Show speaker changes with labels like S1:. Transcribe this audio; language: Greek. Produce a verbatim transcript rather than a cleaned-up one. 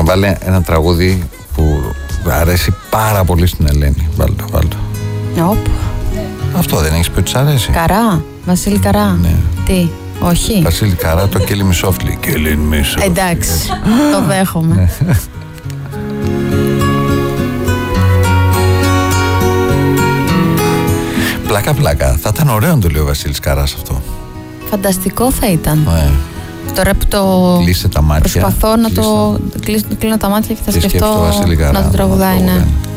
S1: Λοιπόν, βάλε ένα τραγούδι που αρέσει πάρα πολύ στην Ελένη. Βάλτε, βάλτε.
S2: Οπ.
S1: Αυτό δεν έχεις πει ότι σ' αρέσει?
S2: Καρά, Βασίλη Καρά.
S1: Ναι.
S2: Τι, όχι.
S1: Βασίλη Καρά, το Killing Me Softly. Killing Me Softly.
S2: Εντάξει, το δέχομαι.
S1: Πλάκα πλάκα. Θα ήταν ωραίο να το λέει ο Βασίλης Καράς αυτό.
S2: Φανταστικό θα ήταν.
S1: Ναι.
S2: Τώρα που το
S1: Κλείσε τα μάτια.
S2: προσπαθώ να
S1: Κλείσε.
S2: το κλείσω, κλείνω τα μάτια και θα
S1: Και
S2: σκεφτώ
S1: σκέφτομαι Βασίλη Καρά,
S2: να το τραγουδάει,
S1: να το
S2: ναι.
S1: τραγουδάει.